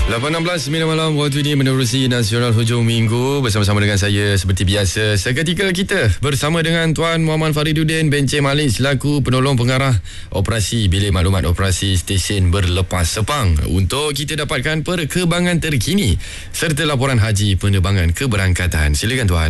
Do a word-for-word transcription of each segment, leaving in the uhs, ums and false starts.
lapan enam belas sembilan malam waktu ini menerusi Nasional Hujung Minggu bersama-sama dengan saya seperti biasa. Seketika kita bersama dengan Tuan Muhammad Fariduddin bin Encik Malik selaku penolong pengarah operasi Bilik Maklumat Operasi Stesen Berlepas Sepang untuk kita dapatkan perkembangan terkini serta laporan haji penerbangan keberangkatan. Silakan Tuan.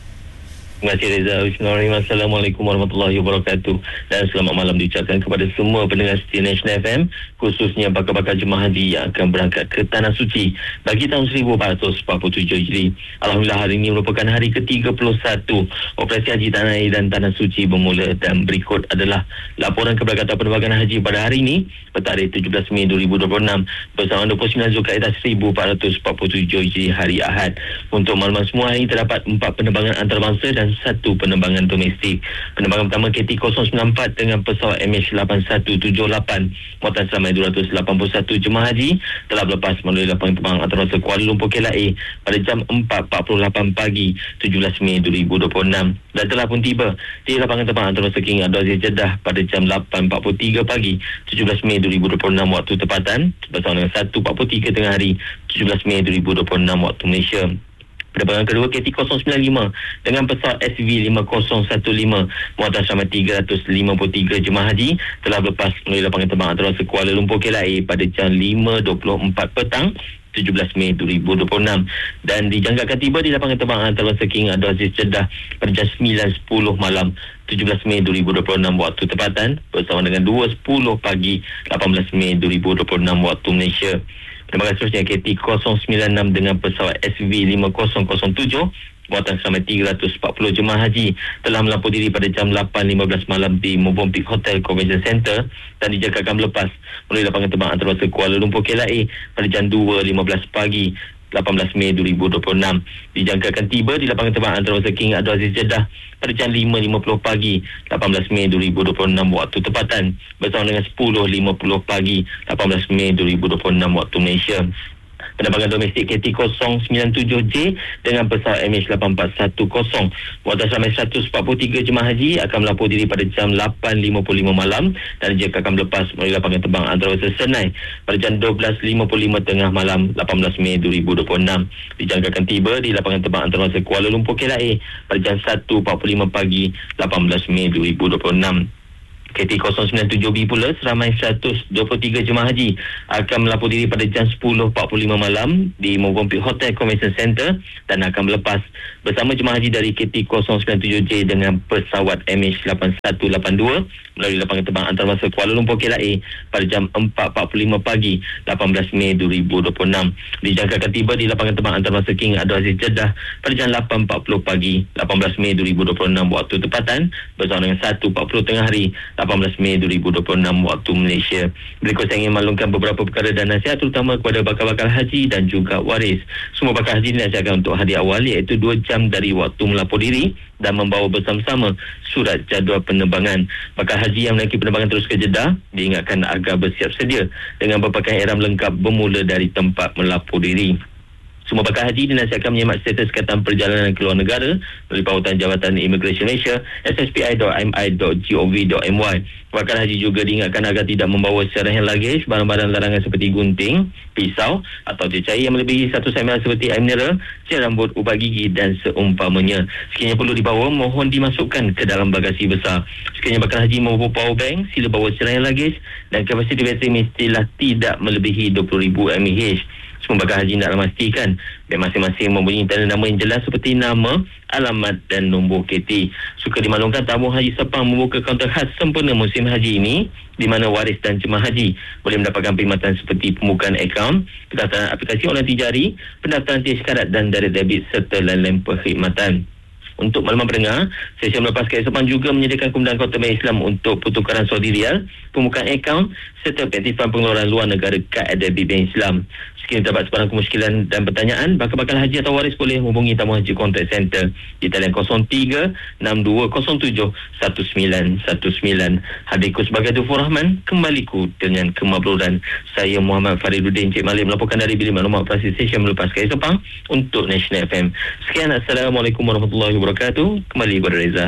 Terima kasih Reza. Bismillahirrahmanirrahim. Assalamualaikum warahmatullahi wabarakatuh. Dan selamat malam diucapkan kepada semua pendengar setia National F M, khususnya bakal-bakal jemaah haji yang akan berangkat ke Tanah Suci bagi tahun seribu empat ratus empat puluh tujuh Hijri. Alhamdulillah, hari ini merupakan hari ke tiga puluh satu operasi haji Tanah Air dan Tanah Suci bermula, dan berikut adalah laporan keberangkatan penerbangan haji pada hari ini bertarikh tujuh belas Mei dua ribu dua puluh enam bersama dua puluh sembilan Zulkaidah seribu empat ratus empat puluh tujuh Hijri hari Ahad. Untuk makluman semua, hari ini terdapat empat penerbangan antarabangsa dan satu penerbangan domestik. Penerbangan pertama K T kosong sembilan empat dengan pesawat M H lapan satu tujuh lapan muatan selamai dua ratus lapan puluh satu jemaah haji telah berlepas melalui lapangan terbang antarabangsa Kuala Lumpur K L A pada jam empat empat puluh lapan pagi tujuh belas Mei dua ribu dua puluh enam dan telah pun tiba di lapangan terbang antarabangsa King Abdul Aziz Jeddah pada jam lapan empat puluh tiga pagi tujuh belas Mei dua ribu dua puluh enam waktu tempatan bersama dengan satu empat puluh tiga tengah hari tujuh belas Mei dua ribu dua puluh enam waktu Malaysia. Penerbangan kedua K T kosong sembilan lima dengan pesawat S V lima kosong satu lima muatan selamai tiga ratus lima puluh tiga jemaah haji telah berlepas melalui lapangan terbang antarabangsa Kuala Lumpur K L A pada jam lima dua puluh empat petang tujuh belas Mei dua ribu dua puluh enam dan dijangkakan tiba di lapangan terbang antarabangsa King Abdul Aziz Jeddah pada jam sembilan sepuluh malam tujuh belas Mei dua ribu dua puluh enam waktu tempatan bersama dengan dua sepuluh pagi lapan belas Mei dua ribu dua puluh enam waktu Malaysia. Penerbangan seterusnya K T kosong sembilan enam dengan pesawat S V lima kosong kosong tujuh muatan selamai tiga ratus empat puluh jemaah haji telah melampau diri pada jam lapan lima belas malam di Movenpick Hotel Convention Center dan dijangkakan melepas melalui lapangan terbang antarabangsa Kuala Lumpur K L A pada jam dua lima belas pagi lapan belas Mei dua ribu dua puluh enam. Dijangkakan tiba di lapangan terbang antarabangsa King Abdul Aziz Jeddah pada jam lima lima puluh pagi lapan belas Mei dua ribu dua puluh enam waktu tempatan bersama dengan sepuluh lima puluh pagi lapan belas Mei dua ribu dua puluh enam waktu Malaysia. Penerbangan domestik K T kosong sembilan tujuh J dengan pesawat M H lapan empat satu kosong muatan selamai seratus empat puluh tiga jemaah haji akan melampau diri pada jam lapan lima puluh lima malam dan jika akan berlepas melalui lapangan terbang antarabangsa Senai pada jam dua belas lima puluh lima tengah malam lapan belas Mei dua ribu dua puluh enam. Dijangkakan tiba di lapangan terbang antarabangsa Kuala Lumpur K L A pada jam satu empat puluh lima pagi lapan belas Mei dua ribu dua puluh enam. K T kosong sembilan tujuh B pula seramai seratus dua puluh tiga jemaah haji akan melampau diri pada jam sepuluh empat puluh lima malam di Movenpick Hotel Convention Center dan akan melepas bersama jemaah haji dari K T kosong sembilan tujuh J dengan pesawat M H lapan satu lapan dua melalui lapangan terbang antarabangsa Kuala Lumpur K L A pada jam empat empat puluh lima pagi lapan belas Mei dua ribu dua puluh enam. Dijangkakan tiba di lapangan terbang antarabangsa King Abdul Aziz Jeddah pada jam lapan empat puluh pagi lapan belas Mei dua ribu dua puluh enam waktu tempatan bersama dengan satu empat puluh tengah hari lapan belas Mei dua ribu dua puluh enam waktu Malaysia. Berikut saya ingin maklumkan beberapa perkara dan nasihat terutama kepada bakal-bakal haji dan juga waris. Semua bakal haji dinasihatkan untuk hadir awal iaitu dua jam dari waktu melapor diri dan membawa bersama-sama surat jadual penerbangan. Bakal haji yang menaiki penerbangan terus ke Jeddah diingatkan agar bersiap sedia dengan berpakaian ihram lengkap bermula dari tempat melapor diri. Semua bakal haji dinasihatkan menyemak status kesihatan perjalanan ke luar negara melalui pautan Jabatan Imigresen Malaysia s s p i dot m i dot gov dot m y. Bakal haji juga diingatkan agar tidak membawa secara hand luggage barang-barang larangan seperti gunting, pisau atau cecair yang melebihi satu sentimeter seperti air mineral, gel rambut, ubat gigi dan seumpamanya. Sekiranya perlu dibawa, mohon dimasukkan ke dalam bagasi besar. Sekiranya bakal haji membawa power bank, sila bawa secara hand luggage dan kapasiti bateri mestilah tidak melebihi dua puluh ribu mAh. Semua bakal haji nak memastikan dan masing-masing mempunyai tanda nama yang jelas seperti nama, alamat dan nombor K T. Suka dimaklumkan tabung haji Sepang membuka kaunter khas sempurna musim haji ini di mana waris dan jemaah haji boleh mendapatkan perkhidmatan seperti pembukaan akaun, pendaftaran aplikasi online tijari, pendaftaran tiada syarat dan direct debit serta lain-lain perkhidmatan. Untuk makluman pendengar, sesi melepas K S Sepang juga menyediakan kemudahan kaunter Bank Islam untuk pertukaran Saudi Rial, pembukaan akaun serta pengaktifan pengeluaran luar negara kad debit Bank Islam. Sekiranya terdapat sebarang kemusykilan dan pertanyaan, bakal-bakal haji atau waris boleh menghubungi Tamu Haji Contact Center di talian kosong tiga enam dua kosong tujuh satu sembilan satu sembilan. Hadirku sebagai Dufur Rahman, kembaliku dengan kemabluran. Saya Muhammad Fariduddin Encik Malik melaporkan dari Bilik Maklumat Operasi Stesen Berlepas K S Sepang untuk National F M. Sekian, Assalamualaikum warahmatullahi wabarakatuh. Kembali kepada Reza.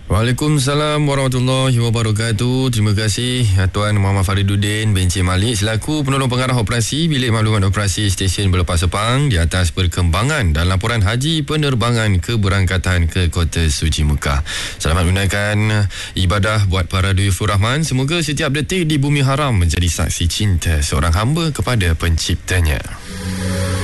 Waalaikumsalam warahmatullahi wabarakatuh. Terima kasih Tuan Muhammad Fariduddin Bencik Malik selaku penolong pengarah operasi Bilik Maklumat Operasi Stesen Berlepas Sepang di atas perkembangan dan laporan haji penerbangan keberangkatan ke Kota Suci Mekah. Selamat menunaikan ibadah buat para duyufur Rahman. Semoga setiap detik di bumi haram menjadi saksi cinta seorang hamba kepada penciptanya.